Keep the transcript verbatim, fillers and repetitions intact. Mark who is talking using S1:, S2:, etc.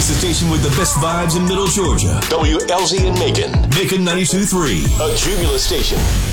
S1: It's the station with the best vibes in Middle Georgia. W L Z in Macon. Macon ninety-two point three. A Jubilee station.